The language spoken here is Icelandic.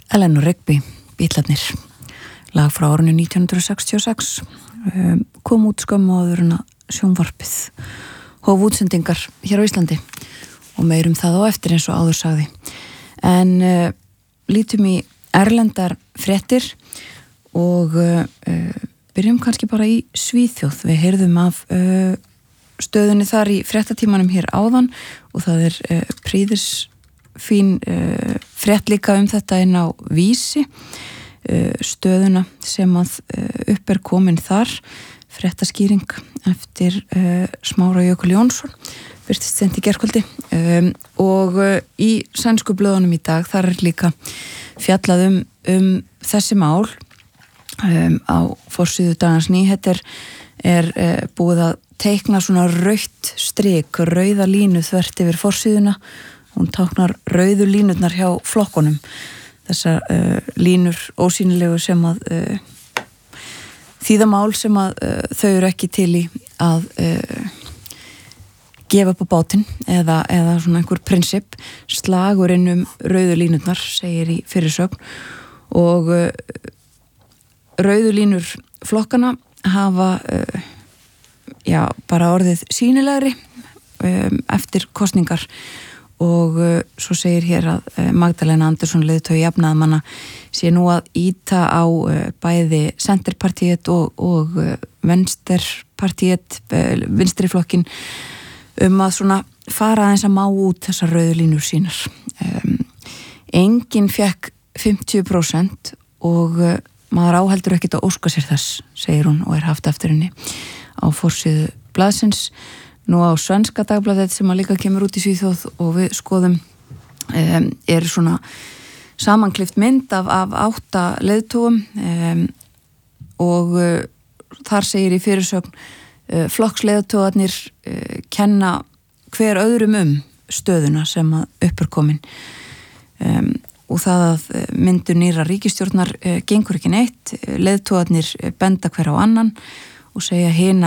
Eleanor Rigby, Bítlarnir, lag frá árinu 1966, kom út skömmu áður en að sjónvarpið hóf útsendingar hér á Íslandi og meirum það á eftir eins og áður sagði. En lítum í erlendar fréttir og byrjum kannski bara í Svíþjóð. Við heyrðum af stöðunni þar í fréttatímanum hér áðan og það prýðisfín frétt líka þetta inn á Vísi, stöðuna sem að upp komin þar, fréttaskýring eftir Smára Jökul Jónsson, birtist sent í gærkvöldi og í sænsku blöðunum í dag þar líka fjallað þessi mál á forsíðu Dagans Nyheter búið að teikna svona rautt strik, rauða línu þvert yfir forsíðuna. Hún táknar rauðu línurnar hjá flokkunum. Þessar línur ósýnilegu sem að þýðamál sem að þau eru ekki til í að gefa upp á bátinn eða svona einhver prinsip. Slagurinn rauðu línurnar segir í fyrirsögn og rauðu línur flokkana hafa bara orðið sýnilegri eftir kosningar og svo segir hér að Magdalena Andersson leiðtogi jafnaðarmanna sé nú að ýta á bæði Centerpartiet og Venstrepartiet, vinstriflokkin að svona fara aðeins að má út þessar rauðu línur sínar. Enginn fékk 50% og maður áheldur ekkert að óska sér þess, segir hún og haft eftir henni á forsíðu blaðsins. Nú á svenska dagblaðið sem að líka kemur út í Svíþjóð og við skoðum svona samanklift mynd af 8 leiðtogum og þar segir í fyrirsögn flokksleiðtogarnir kenna hver öðrum stöðuna sem að upp komin og það að myndu nýra ríkisstjórnar gengur ekki neitt, leiðtogarnir benda hver á annan og segja hina